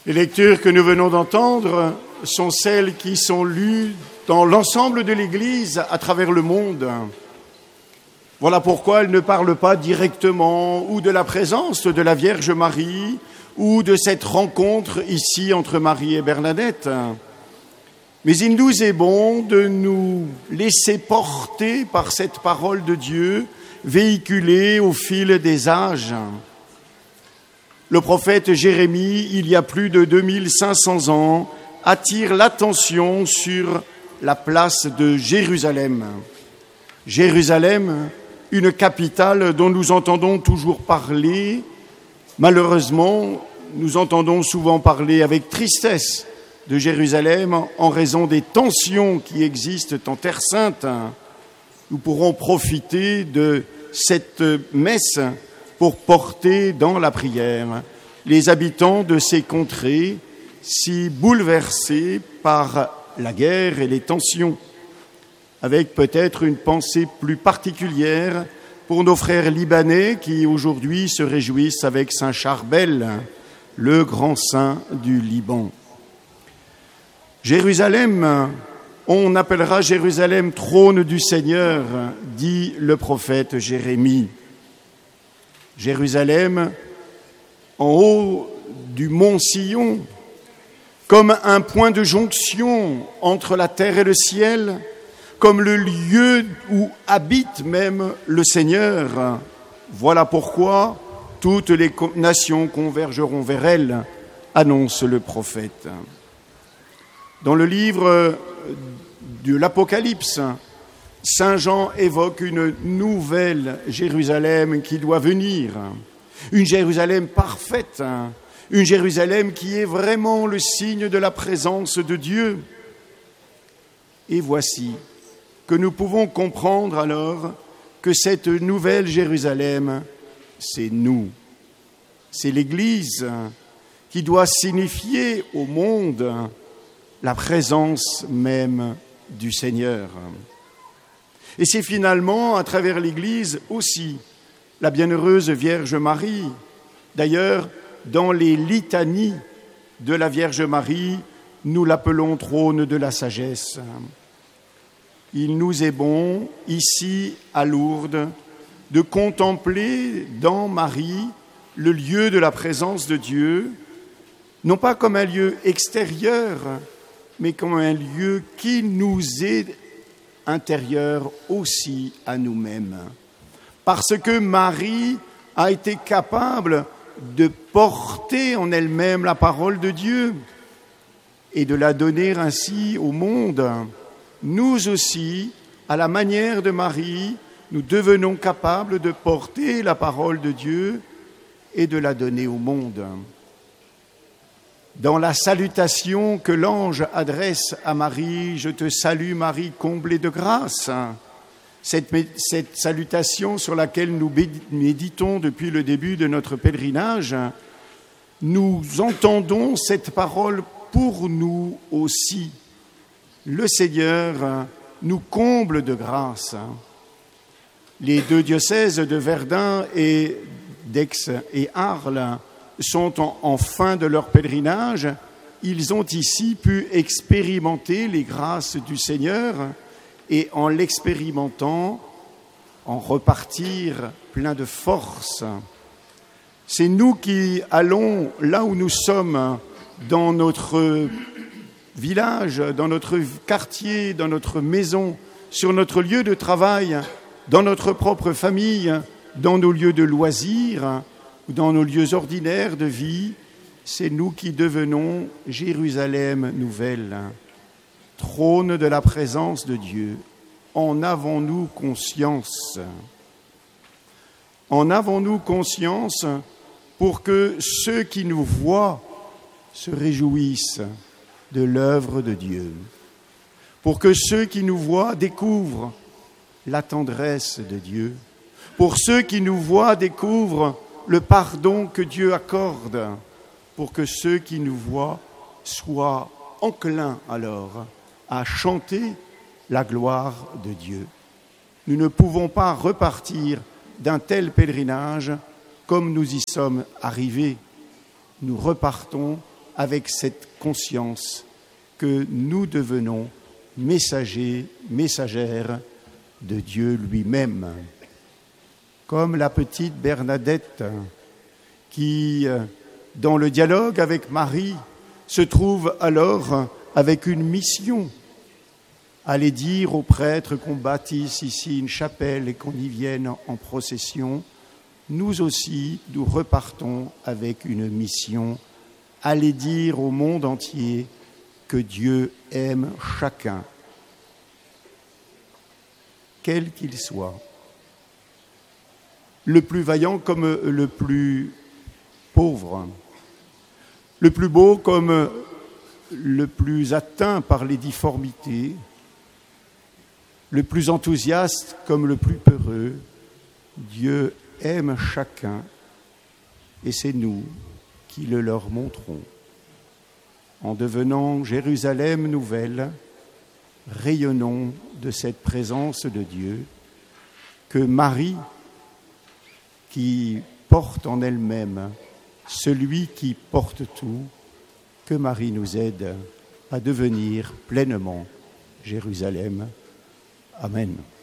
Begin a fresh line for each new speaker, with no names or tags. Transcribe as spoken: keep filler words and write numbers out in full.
Les lectures que nous venons d'entendre sont celles qui sont lues dans l'ensemble de l'Église à travers le monde. Voilà pourquoi elles ne parlent pas directement ou de la présence de la Vierge Marie ou de cette rencontre ici entre Marie et Bernadette. Mais il nous est bon de nous laisser porter par cette parole de Dieu véhiculée au fil des âges. Le prophète Jérémie, il y a plus de deux mille cinq cents ans, attire l'attention sur la place de Jérusalem. Jérusalem, une capitale dont nous entendons toujours parler. Malheureusement, nous entendons souvent parler avec tristesse de Jérusalem en raison des tensions qui existent en Terre Sainte. Nous pourrons profiter de cette messe pour porter dans la prière les habitants de ces contrées si bouleversés par la guerre et les tensions, avec peut-être une pensée plus particulière pour nos frères libanais qui aujourd'hui se réjouissent avec Saint Charbel, le grand saint du Liban. Jérusalem, on appellera Jérusalem trône du Seigneur, dit le prophète Jérémie. Jérusalem, en haut du mont Sion, comme un point de jonction entre la terre et le ciel, comme le lieu où habite même le Seigneur. Voilà pourquoi toutes les nations convergeront vers elle, annonce le prophète. Dans le livre de l'Apocalypse, Saint Jean évoque une nouvelle Jérusalem qui doit venir, une Jérusalem parfaite, une Jérusalem qui est vraiment le signe de la présence de Dieu. Et voici que nous pouvons comprendre alors que cette nouvelle Jérusalem, c'est nous, c'est l'Église qui doit signifier au monde la présence même du Seigneur. Et c'est finalement, à travers l'Église aussi, la bienheureuse Vierge Marie. D'ailleurs, dans les litanies de la Vierge Marie, nous l'appelons trône de la sagesse. Il nous est bon, ici à Lourdes, de contempler dans Marie le lieu de la présence de Dieu, non pas comme un lieu extérieur, mais comme un lieu qui nous est intérieur aussi à nous-mêmes. Parce que Marie a été capable de porter en elle-même la parole de Dieu et de la donner ainsi au monde. Nous aussi, à la manière de Marie, nous devenons capables de porter la parole de Dieu et de la donner au monde. Dans la salutation que l'ange adresse à Marie, « Je te salue Marie, comblée de grâce », cette, cette salutation sur laquelle nous méditons depuis le début de notre pèlerinage, nous entendons cette parole pour nous aussi. Le Seigneur nous comble de grâce. Les deux diocèses de Verdun et d'Aix et Arles sont en, en fin de leur pèlerinage. Ils ont ici pu expérimenter les grâces du Seigneur et en l'expérimentant, en repartir plein de force. C'est nous qui allons là où nous sommes, dans notre village, dans notre quartier, dans notre maison, sur notre lieu de travail, dans notre propre famille, dans nos lieux de loisirs, dans nos lieux ordinaires de vie, c'est nous qui devenons Jérusalem nouvelle, trône de la présence de Dieu. En avons-nous conscience ? En avons-nous conscience pour que ceux qui nous voient se réjouissent de l'œuvre de Dieu, pour que ceux qui nous voient découvrent la tendresse de Dieu, pour ceux qui nous voient découvrent le pardon que Dieu accorde, pour que ceux qui nous voient soient enclins alors à chanter la gloire de Dieu. Nous ne pouvons pas repartir d'un tel pèlerinage comme nous y sommes arrivés. Nous repartons avec cette conscience que nous devenons messagers, messagères de Dieu lui-même. Comme la petite Bernadette qui, dans le dialogue avec Marie, se trouve alors avec une mission. Aller dire aux prêtres qu'on bâtisse ici une chapelle et qu'on y vienne en procession, nous aussi, nous repartons avec une mission. Aller dire au monde entier que Dieu aime chacun, quel qu'il soit, le plus vaillant comme le plus pauvre, le plus beau comme le plus atteint par les difformités, le plus enthousiaste comme le plus peureux. Dieu aime chacun et c'est nous qui le leur montrons. En devenant Jérusalem nouvelle, rayonnons de cette présence de Dieu que Marie, qui porte en elle-même celui qui porte tout, que Marie nous aide à devenir pleinement Jérusalem. Amen.